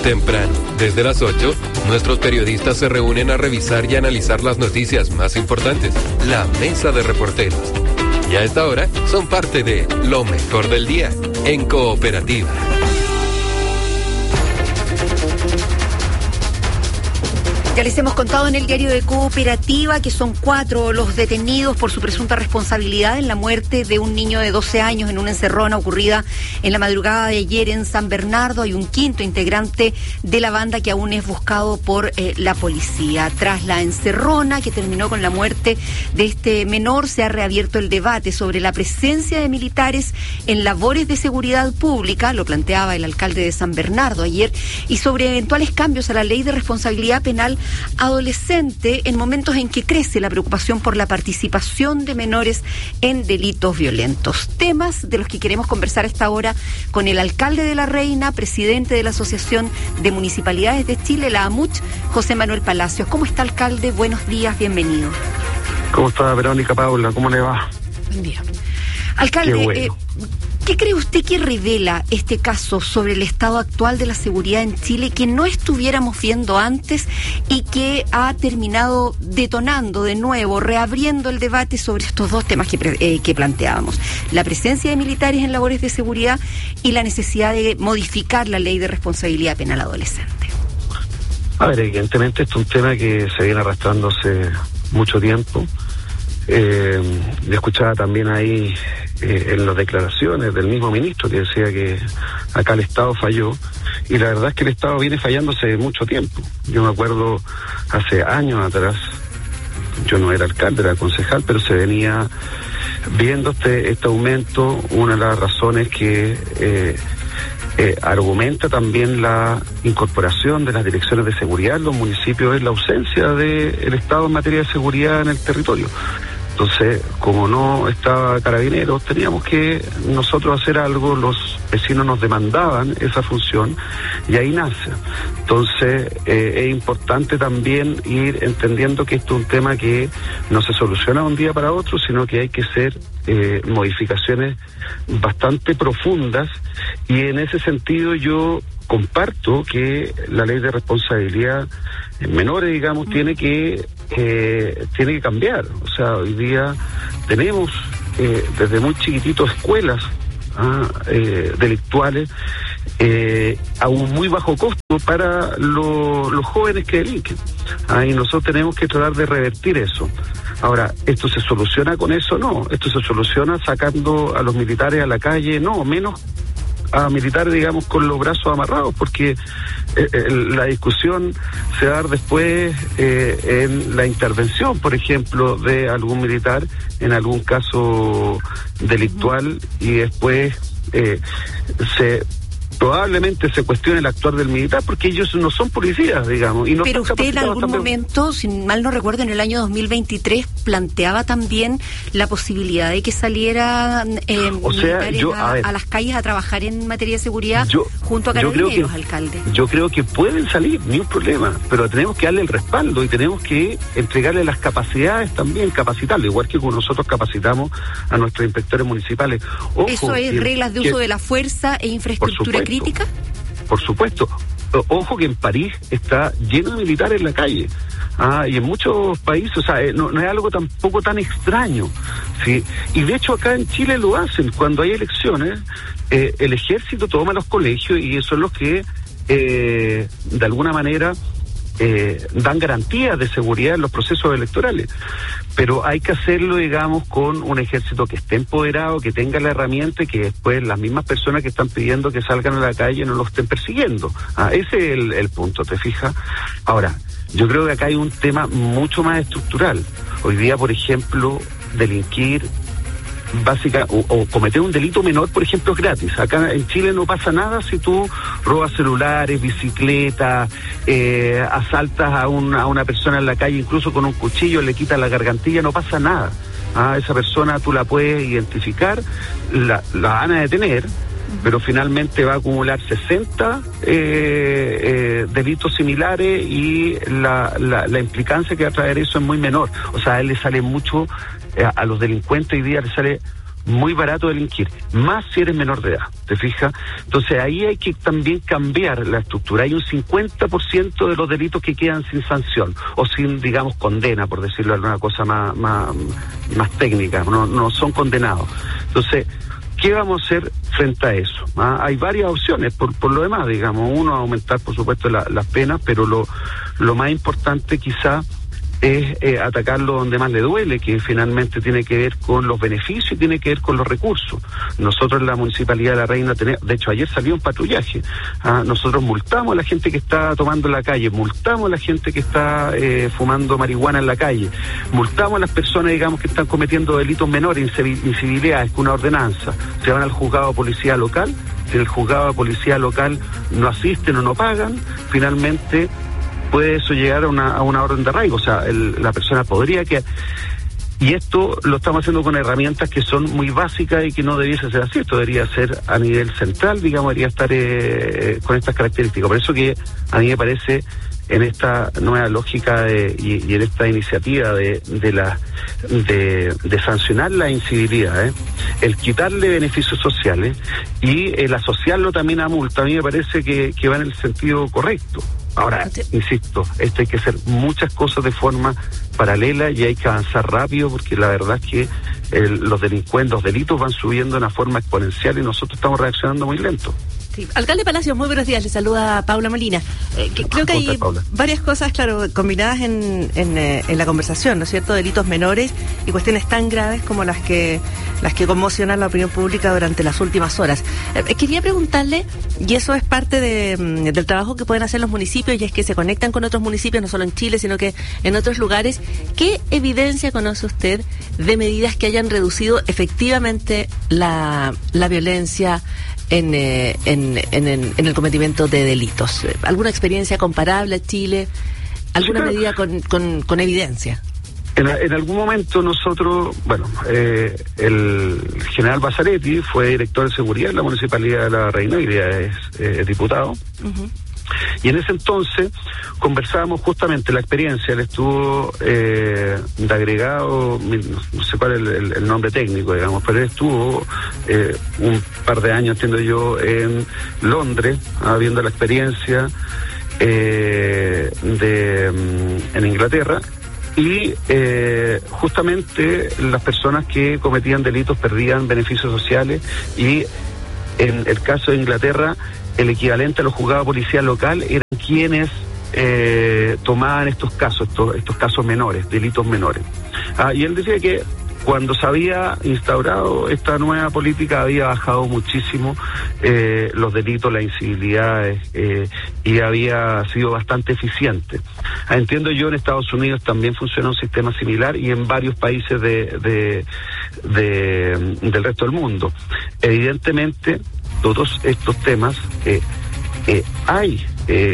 Temprano, desde las 8, nuestros periodistas se reúnen a revisar y analizar las noticias más importantes. La Mesa de Reporteros. Y a esta hora son parte de Lo Mejor del Día, en Cooperativa. Ya les hemos contado en el diario de Cooperativa que son 4 los detenidos por su presunta responsabilidad en la muerte de un niño de 12 años en una encerrona ocurrida en la madrugada de ayer en San Bernardo. Hay un 5º integrante de la banda que aún es buscado por la policía. Tras la encerrona que terminó con la muerte de este menor, se ha reabierto el debate sobre la presencia de militares en labores de seguridad pública, lo planteaba el alcalde de San Bernardo ayer, y sobre eventuales cambios a la ley de responsabilidad penal adolescente en momentos en que crece la preocupación por la participación de menores en delitos violentos. Temas de los que queremos conversar a esta hora con el alcalde de La Reina, presidente de la Asociación de Municipalidades de Chile, la AMUCH, José Manuel Palacios. ¿Cómo está, alcalde? Buenos días, bienvenido. ¿Cómo está, Verónica Paula? ¿Cómo le va? Buen día. Alcalde, ¿qué cree usted que revela este caso sobre el estado actual de la seguridad en Chile que no estuviéramos viendo antes y que ha terminado detonando de nuevo, reabriendo el debate sobre estos dos temas que planteábamos? La presencia de militares en labores de seguridad y la necesidad de modificar la ley de responsabilidad penal adolescente. A ver, evidentemente esto es un tema que se viene arrastrando hace mucho tiempo. Le escuchaba también ahí en las declaraciones del mismo ministro que decía que acá el Estado falló, y la verdad es que el Estado viene fallando hace mucho tiempo. Yo me acuerdo hace años atrás, yo no era alcalde, era concejal, pero se venía viendo este aumento. Una de las razones que argumenta también la incorporación de las direcciones de seguridad en los municipios es la ausencia del Estado en materia de seguridad en el territorio. Entonces, como no estaba Carabineros, teníamos que nosotros hacer algo, los vecinos nos demandaban esa función y ahí nace. Entonces, es importante también ir entendiendo que esto es un tema que no se soluciona de un día para otro, sino que hay que hacer modificaciones bastante profundas, y en ese sentido yo comparto que la ley de responsabilidad en menores, digamos, tiene que cambiar. O sea, hoy día tenemos desde muy chiquititos escuelas delictuales a un muy bajo costo para los jóvenes que delinquen. Y nosotros tenemos que tratar de revertir eso. Ahora, ¿esto se soluciona con eso? No. ¿Esto se soluciona sacando a los militares a la calle? No, menos a militares, digamos, con los brazos amarrados, porque la discusión se va a dar después en la intervención, por ejemplo, de algún militar en algún caso delictual, y después probablemente se cuestione el actuar del militar, porque ellos no son policías, digamos. Y no. Pero usted en algún momento, si mal no recuerdo, en el año 2023, planteaba también la posibilidad de que salieran militares a las calles a trabajar en materia de seguridad junto a Carabineros, alcalde. Yo creo que pueden salir, ni un problema, pero tenemos que darle el respaldo y tenemos que entregarle las capacidades también, capacitarlo, igual que como nosotros capacitamos a nuestros inspectores municipales. Ojo, ¿eso es reglas de uso de la fuerza e infraestructura crítica? Por supuesto. Ojo que en París está lleno de militares en la calle. Y en muchos países, o sea, no es algo tampoco tan extraño, ¿sí? Y de hecho acá en Chile lo hacen. Cuando hay elecciones, el ejército toma los colegios y son los que, de alguna manera, dan garantías de seguridad en los procesos electorales. Pero hay que hacerlo, digamos, con un ejército que esté empoderado, que tenga la herramienta, y que después las mismas personas que están pidiendo que salgan a la calle no lo estén persiguiendo. Ese es el punto, ¿te fijas? Ahora, yo creo que acá hay un tema mucho más estructural. Hoy día, por ejemplo, delinquir o cometer un delito menor, por ejemplo, es gratis. Acá en Chile no pasa nada si tú robas celulares, bicicletas, asaltas a una persona en la calle, incluso con un cuchillo, le quitas la gargantilla, no pasa nada. Esa persona tú la puedes identificar, la van a detener, pero finalmente va a acumular 60 delitos similares, y la implicancia que va a traer eso es muy menor. O sea, a él le sale mucho, a los delincuentes hoy día le sale muy barato delinquir, más si eres menor de edad, ¿te fijas? Entonces ahí hay que también cambiar la estructura. Hay un 50% de los delitos que quedan sin sanción, o sin, digamos, condena, por decirlo de alguna cosa más técnica, no son condenados. Entonces, ¿qué vamos a hacer frente a eso? Hay varias opciones, por lo demás, digamos. Uno, aumentar, por supuesto, las penas, pero lo más importante quizá es atacarlo donde más le duele, que finalmente tiene que ver con los beneficios y tiene que ver con los recursos. Nosotros en la Municipalidad de La Reina de hecho ayer salió un patrullaje, nosotros multamos a la gente que está tomando en la calle, multamos a la gente que está fumando marihuana en la calle, multamos a las personas, digamos, que están cometiendo delitos menores, incivilidades, con una ordenanza, se van al juzgado de policía local, si el juzgado de policía local no asisten o no pagan, finalmente puede eso llegar a una orden de arraigo, o sea, la persona podría que... Y esto lo estamos haciendo con herramientas que son muy básicas y que no debiese ser así, esto debería ser a nivel central, digamos, debería estar con estas características. Por eso que a mí me parece, en esta nueva lógica y en esta iniciativa de sancionar la incivilidad, el quitarle beneficios sociales y el asociarlo también a multa, a mí me parece que va en el sentido correcto. Ahora, insisto, esto hay que hacer muchas cosas de forma paralela y hay que avanzar rápido, porque la verdad es que los delitos van subiendo de una forma exponencial y nosotros estamos reaccionando muy lento. Sí. Alcalde Palacios, muy buenos días, le saluda Paula Molina. Creo que hay varias cosas, claro, combinadas en la conversación, ¿no es cierto? Delitos menores y cuestiones tan graves como las que conmocionan la opinión pública durante las últimas horas. Quería preguntarle, y eso es parte del trabajo que pueden hacer los municipios, y es que se conectan con otros municipios, no solo en Chile, sino que en otros lugares. ¿Qué evidencia conoce usted de medidas que hayan reducido efectivamente la violencia en el cometimiento de delitos? ¿Alguna experiencia comparable a Chile? ¿Alguna medida con evidencia? En algún momento nosotros, el general Basaretti fue director de seguridad en la Municipalidad de La Reina, y ya es diputado. Uh-huh. Y en ese entonces conversábamos justamente la experiencia, él estuvo de agregado, no sé cuál es el nombre técnico, digamos, pero él estuvo un par de años, entiendo yo, en Londres, viendo la experiencia en Inglaterra, y justamente las personas que cometían delitos perdían beneficios sociales, y en el caso de Inglaterra el equivalente a los juzgados de policía local eran quienes tomaban estos casos menores, delitos menores. Y él decía que cuando se había instaurado esta nueva política había bajado muchísimo los delitos, las incivilidades, y había sido bastante eficiente. Entiendo yo, en Estados Unidos también funciona un sistema similar, y en varios países del resto del mundo. Evidentemente, todos estos temas hay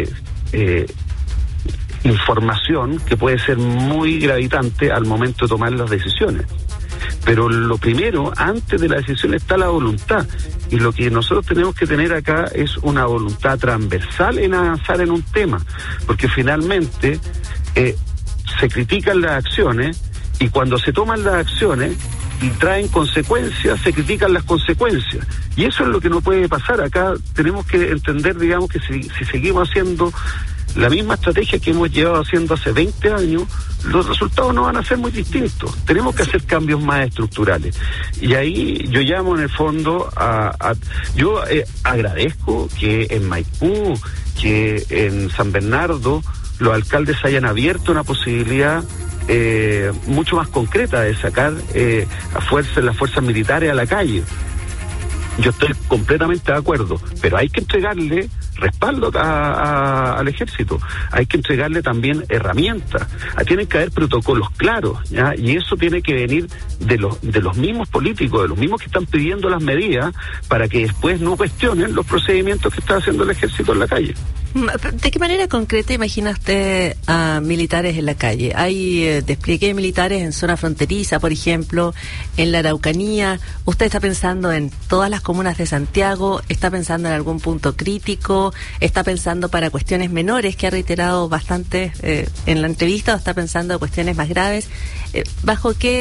información que puede ser muy gravitante al momento de tomar las decisiones. Pero lo primero, antes de la decisión, está la voluntad. Y lo que nosotros tenemos que tener acá es una voluntad transversal en avanzar en un tema. Porque finalmente se critican las acciones, y cuando se toman las acciones y traen consecuencias, se critican las consecuencias. Y eso es lo que no puede pasar. Acá tenemos que entender, digamos, que si seguimos haciendo la misma estrategia que hemos llevado haciendo hace 20 años, los resultados no van a ser muy distintos. Tenemos que hacer cambios más estructurales. Y ahí yo llamo en el fondo yo agradezco que en Maipú, que en San Bernardo, los alcaldes hayan abierto una posibilidad mucho más concreta de sacar las fuerzas militares a la calle. Yo estoy completamente de acuerdo, pero hay que entregarle respaldo al ejército, hay que entregarle también herramientas, tienen que haber protocolos claros, ¿ya? Y eso tiene que venir de los mismos políticos, de los mismos que están pidiendo las medidas, para que después no cuestionen los procedimientos que está haciendo el ejército en la calle. ¿De qué manera concreta imagina usted a militares en la calle? ¿Hay despliegue de militares en zona fronteriza, por ejemplo, en la Araucanía? ¿Usted está pensando en todas las comunas de Santiago? ¿Está pensando en algún punto crítico? ¿Está pensando para cuestiones menores, que ha reiterado bastante en la entrevista, o está pensando en cuestiones más graves? ¿Bajo qué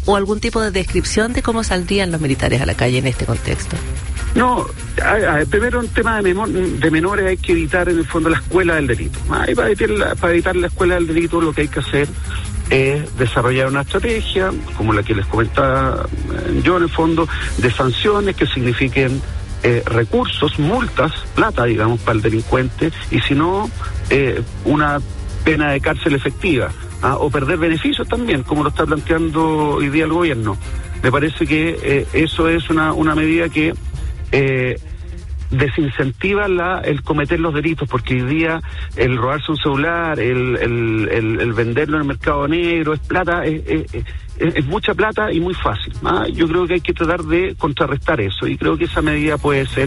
o algún tipo de descripción de cómo saldrían los militares a la calle en este contexto? No, primero en tema de menores hay que evitar en el fondo la escuela del delito. Y para evitar la escuela del delito lo que hay que hacer es desarrollar una estrategia, como la que les comentaba yo en el fondo, de sanciones que signifiquen recursos, multas, plata, digamos, para el delincuente, y si no, una pena de cárcel efectiva, o perder beneficios también, como lo está planteando hoy día el gobierno. Me parece que eso es una medida que desincentiva el cometer los delitos, porque hoy día el robarse un celular, el venderlo en el mercado negro, es plata, es mucha plata y muy fácil. Yo creo que hay que tratar de contrarrestar eso, y creo que esa medida puede ser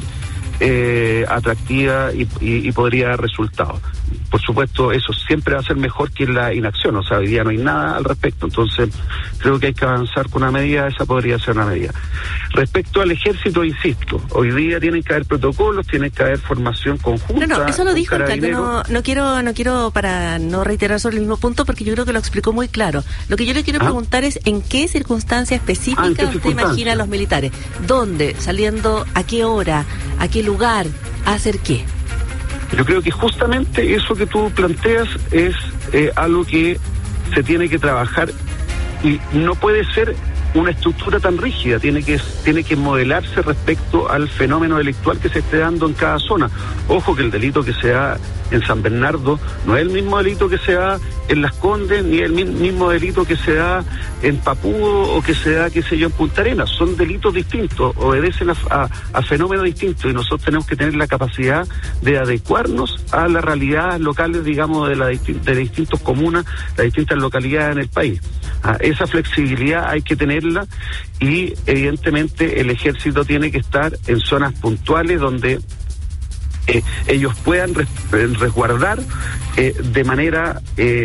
atractiva y podría dar resultados. Por supuesto, eso siempre va a ser mejor que la inacción, o sea, hoy día no hay nada al respecto, entonces creo que hay que avanzar con una medida, esa podría ser una medida. Respecto al ejército, insisto, hoy día tienen que haber protocolos, tienen que haber formación conjunta. No, eso lo dijo, no quiero para no reiterar sobre el mismo punto, porque yo creo que lo explicó muy claro. Lo que yo le quiero preguntar es, ¿en qué circunstancia específica usted imagina a los militares? ¿Dónde? ¿Saliendo? ¿A qué hora? ¿A qué lugar? ¿A hacer qué? Yo creo que justamente eso que tú planteas es algo que se tiene que trabajar, y no puede ser una estructura tan rígida, tiene que modelarse respecto al fenómeno delictual que se esté dando en cada zona. Ojo que el delito que se da en San Bernardo no es el mismo delito que se da en Las Condes, ni el mismo delito que se da en Papudo o que se da, qué sé yo, en Punta Arenas. Son delitos distintos, obedecen a fenómenos distintos, y nosotros tenemos que tener la capacidad de adecuarnos a las realidades locales, digamos, de distintas comunas, de distintas localidades en el país. Esa flexibilidad hay que tenerla, y evidentemente el ejército tiene que estar en zonas puntuales donde ellos puedan resguardar de manera...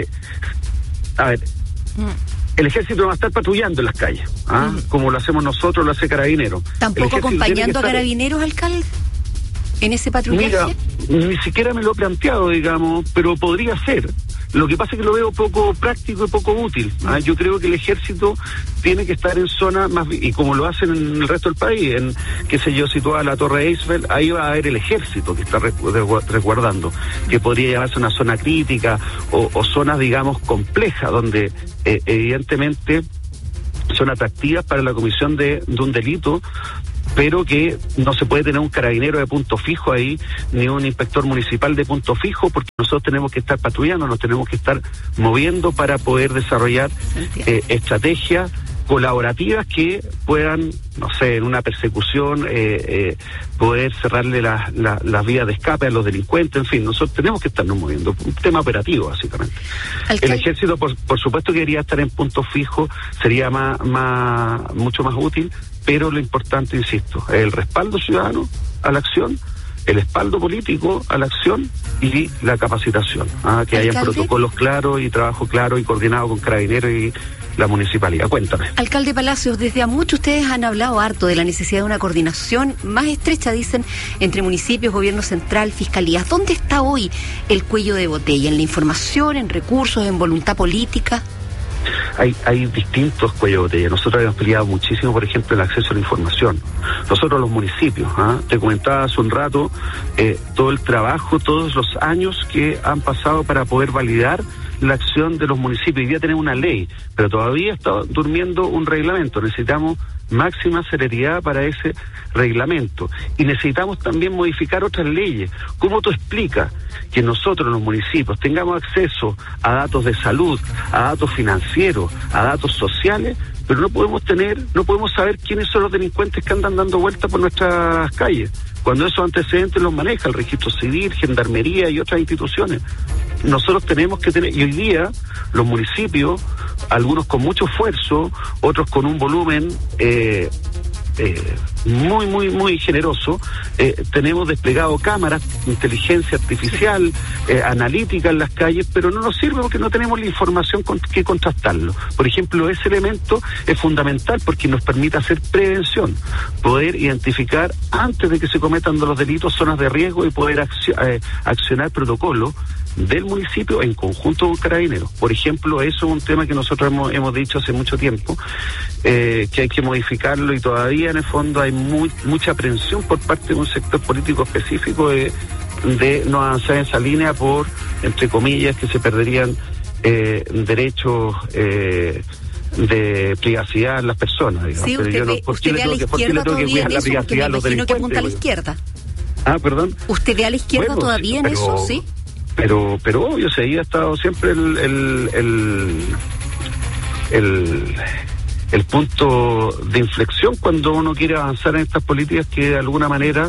el ejército no va a estar patrullando en las calles, como lo hacemos nosotros, lo hace Carabineros. ¿Tampoco acompañando a Carabineros, alcalde, en ese patrullaje? Mira, ni siquiera me lo he planteado, digamos, pero podría ser. Lo que pasa es que lo veo poco práctico y poco útil. Yo creo que el ejército tiene que estar en zonas más, y como lo hacen en el resto del país, en, qué sé yo, situada la Torre Eiffel, ahí va a haber el ejército que está resguardando, que podría llamarse una zona crítica o zonas, digamos, complejas, donde evidentemente son atractivas para la comisión de un delito, pero que no se puede tener un carabinero de punto fijo ahí, ni un inspector municipal de punto fijo, porque nosotros tenemos que estar patrullando, nos tenemos que estar moviendo para poder desarrollar estrategias colaborativas que puedan, no sé, en una persecución, poder cerrarle las vías de escape a los delincuentes. En fin, nosotros tenemos que estarnos moviendo, un tema operativo básicamente. El ejército por supuesto que debería estar en punto fijo, sería mucho más útil, pero lo importante, insisto, es el respaldo ciudadano a la acción, el respaldo político a la acción y la capacitación, que hayan protocolos claros y trabajo claro y coordinado con Carabineros y la municipalidad. Cuéntame. Alcalde Palacios, desde a mucho ustedes han hablado harto de la necesidad de una coordinación más estrecha, dicen, entre municipios, gobierno central, fiscalías. ¿Dónde está hoy el cuello de botella? ¿En la información, en recursos, en voluntad política? Hay distintos cuellos de botella. Nosotros hemos peleado muchísimo, por ejemplo, el acceso a la información. Nosotros los municipios, te comentaba hace un rato, todo el trabajo, todos los años que han pasado para poder validar la acción de los municipios. Ya tenemos una ley, pero todavía está durmiendo un reglamento. Necesitamos máxima celeridad para ese reglamento, y necesitamos también modificar otras leyes. ¿Cómo tú explicas que nosotros los municipios tengamos acceso a datos de salud, a datos financieros, a datos sociales, pero no podemos saber quiénes son los delincuentes que andan dando vueltas por nuestras calles, cuando esos antecedentes los maneja el registro civil, gendarmería y otras instituciones? Nosotros tenemos que tener, y hoy día los municipios, algunos con mucho esfuerzo, otros con un volumen muy, muy, muy generoso. Tenemos desplegado cámaras, inteligencia artificial, analítica en las calles, pero no nos sirve porque no tenemos la información que contrastarlo. Por ejemplo, ese elemento es fundamental porque nos permite hacer prevención, poder identificar antes de que se cometan los delitos zonas de riesgo y poder accionar protocolos del municipio en conjunto con Carabineros. Por ejemplo, eso es un tema que nosotros hemos dicho hace mucho tiempo, que hay que modificarlo, y todavía en el fondo hay mucha aprensión por parte de un sector político específico de no avanzar en esa línea por, entre comillas, que se perderían derechos de privacidad en las personas, digamos. Sí, usted ve a la izquierda todavía en eso, porque me imagino que apunta a la izquierda. Perdón. ¿Usted ve a la izquierda todavía en eso, sí? Pero obvio, ahí ha estado siempre el punto de inflexión cuando uno quiere avanzar en estas políticas que de alguna manera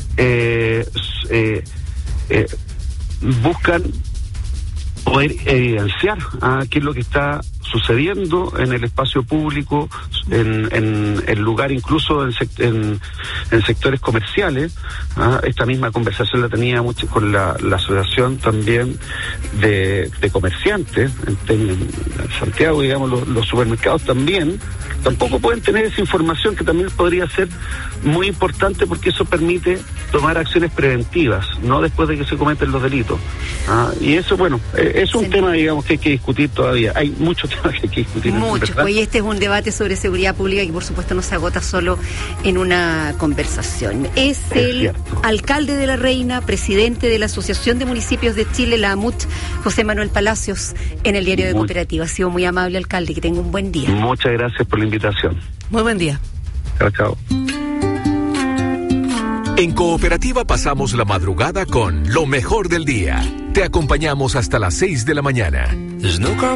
buscan poder evidenciar qué es lo que está sucediendo en el espacio público, en el lugar, incluso en sectores comerciales. Esta misma conversación la tenía mucho con la asociación también de comerciantes en Santiago, digamos, los supermercados tampoco pueden tener esa información, que también podría ser muy importante porque eso permite tomar acciones preventivas, no después de que se cometen los delitos. Y eso, bueno, es un tema, digamos, que hay que discutir todavía. Hay muchos temas que hay que discutir. Muchos, pues, y este es un debate sobre seguridad pública que por supuesto no se agota solo en una conversación. Es el cierto. Alcalde de La Reina, presidente de la Asociación de Municipios de Chile, la AMUCH, José Manuel Palacios, en el Diario de Cooperativa. Ha sido muy amable, alcalde, que tenga un buen día. Muchas gracias por la invitación. Muy buen día. Chao. En Cooperativa pasamos la madrugada con lo mejor del día. Te acompañamos hasta las 6 de la mañana.